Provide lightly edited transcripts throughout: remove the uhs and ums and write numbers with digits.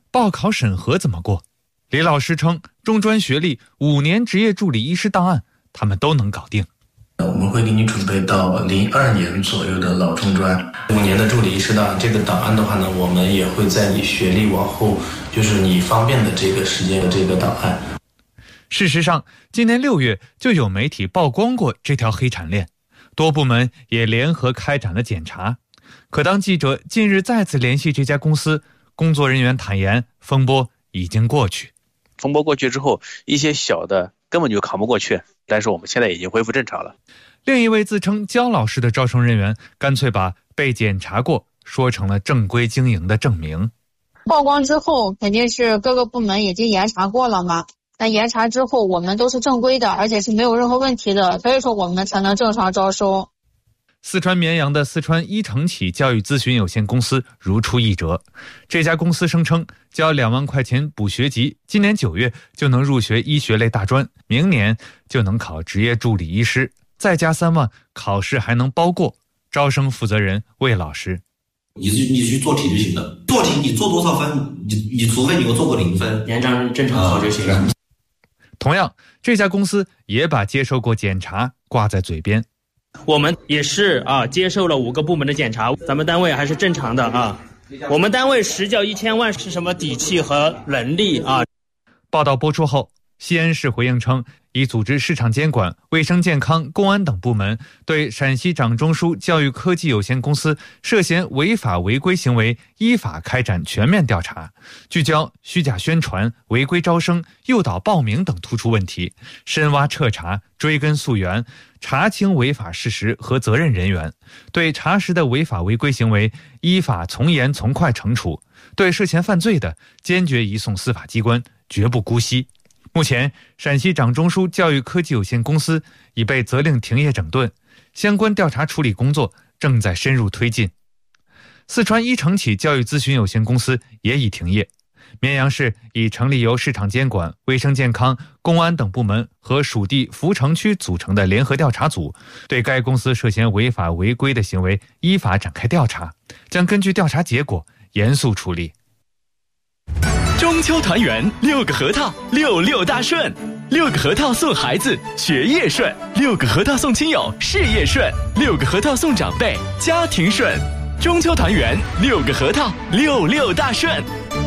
报考审核怎么过？李老师称，中专学历、5年执业助理医师档案，他们都能搞定。 我们会给你准备到02年左右的老中专5年的助理医师档案。这个档案的话呢，我们也会在你学历往后，就是你方便的这个时间的这个档案。 事实上，今年6月就有媒体曝光过这条黑产链，多部门也联合开展了检查。可当记者近日再次联系这家公司，工作人员坦言，风波已经过去。 风波过去之后，一些小的根本就扛不过去，但是我们现在已经恢复正常了。 另一位自称焦老师的招生人员，干脆把被检查过说成了正规经营的证明。 曝光之后，肯定是各个部门已经严查过了嘛。那严查之后，我们都是正规的，而且是没有任何问题的，所以说我们才能正常招收。 四川绵阳的四川一诚启教育咨询有限公司如出一辙，这家公司声称交2万块钱补学籍，今年9月就能入学医学类大专，明年就能考执业助理医师，再加3万，考试还能包过。招生负责人魏老师： 你去做题就行了，做题你做多少分，你除非你给我做过0分， 连正常考就行了。 同样，这家公司也把接受过检查挂在嘴边。 我们也是接受了5个部门的检查，咱们单位还是正常的啊。我们单位实缴1000万是什么底气和能力啊？ 报道播出后，西安市回应称，已组织市场监管、卫生健康、公安等部门对陕西掌中枢教育科技有限公司涉嫌违法违规行为依法开展全面调查，聚焦虚假宣传、违规招生、诱导报名等突出问题，深挖彻查，追根溯源，查清违法事实和责任人员，对查实的违法违规行为依法从严从快惩处，对涉嫌犯罪的坚决移送司法机关，绝不姑息。目前，陕西掌中枢教育科技有限公司已被责令停业整顿，相关调查处理工作正在深入推进。四川一诚启教育咨询有限公司也已停业。绵阳市已成立由市场监管、卫生健康、公安等部门和属地扶城区组成的联合调查组，对该公司涉嫌违法违规的行为依法展开调查，将根据调查结果严肃处理。 中秋团圆，6个核桃66大顺，6个核桃送孩子学业顺，6个核桃送亲友事业顺，6个核桃送长辈家庭顺。中秋团圆，6个核桃66大顺。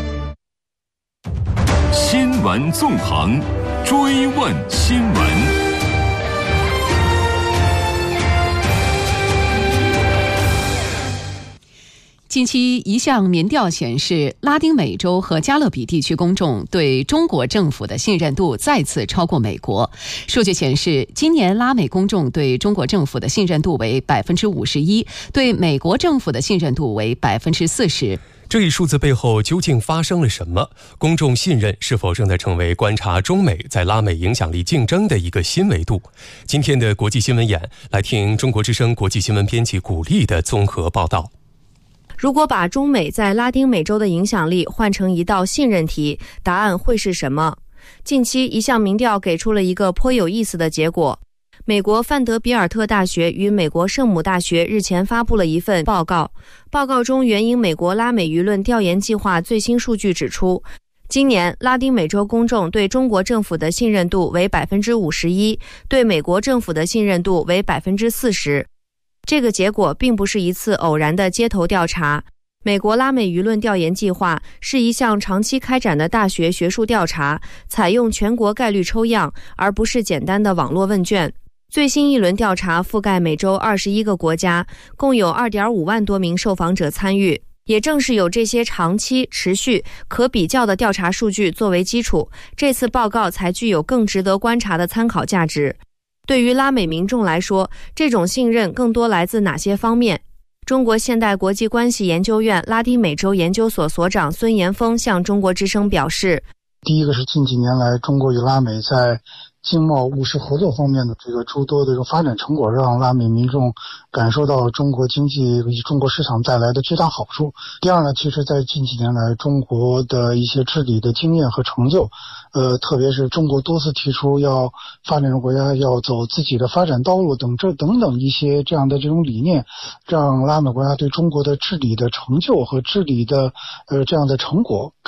新闻纵横，追问新闻。 近期一项民调显示，拉丁美洲和加勒比地区公众对中国政府的信任度再次超过美国。数据显示，今年拉美公众对中国政府的信任度为51%，对美国政府的信任度为40%。 这一数字背后究竟发生了什么？公众信任是否正在成为观察中美在拉美影响力竞争的一个新维度？今天的国际新闻眼，来听中国之声国际新闻编辑古丽的综合报道。 如果把中美在拉丁美洲的影响力换成一道信任题，答案会是什么？近期一项民调给出了一个颇有意思的结果。美国范德比尔特大学与美国圣母大学日前发布了一份报告，报告中援引美国拉美舆论调研计划最新数据指出，今年拉丁美洲公众对中国政府的信任度为51%，对美国政府的信任度为40%。这个结果并不是一次偶然的街头调查。美国拉美舆论调研计划是一项长期开展的大学学术调查，采用全国概率抽样，而不是简单的网络问卷。最新一轮调查覆盖美洲21个国家，共有 2.5 万多名受访者参与。也正是有这些长期、持续、可比较的调查数据作为基础，这次报告才具有更值得观察的参考价值。对于拉美民众来说，这种信任更多来自哪些方面？中国现代国际关系研究院拉丁美洲研究所所长孙延峰向中国之声表示， 第一个是近几年来中国与拉美在经贸务实合作方面的这个诸多的这个发展成果，让拉美民众感受到中国经济以及中国市场带来的巨大好处。第二呢，其实在近几年来中国的一些治理的经验和成就，特别是中国多次提出要发展中国家要走自己的发展道路等等一些这样的这种理念，让拉美国家对中国的治理的成就和治理的这样的成果